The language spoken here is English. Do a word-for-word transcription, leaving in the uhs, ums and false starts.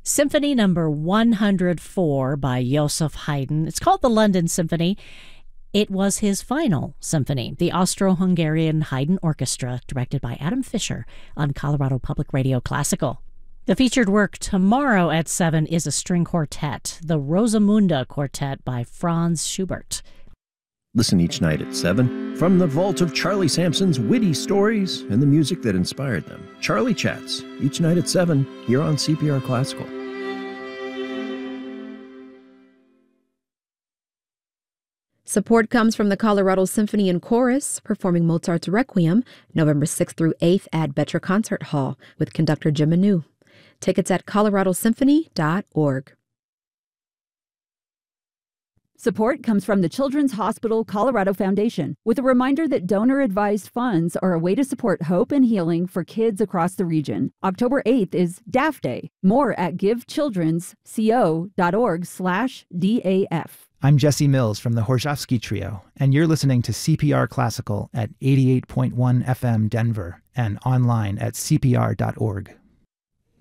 Symphony number one hundred four by Joseph Haydn. It's called the London Symphony. It was his final symphony. The Austro-Hungarian Haydn Orchestra, directed by Adam Fisher on Colorado Public Radio Classical. The featured work tomorrow at seven is a string quartet, the Rosamunda Quartet by Franz Schubert. Listen each night at seven from the vault of Charlie Sampson's witty stories and the music that inspired them. Charlie Chats, each night at seven, here on C P R Classical. Support comes from the Colorado Symphony and Chorus, performing Mozart's Requiem, November sixth through eighth at Betra Concert Hall with conductor Jim Manu. Tickets at colorado symphony dot org. Support comes from the Children's Hospital Colorado Foundation, with a reminder that donor-advised funds are a way to support hope and healing for kids across the region. October eighth is D A F Day. More at givechildrensco.org slash DAF. I'm Jesse Mills from the Horzhowski Trio, and you're listening to C P R Classical at eighty-eight point one F M Denver and online at C P R dot org.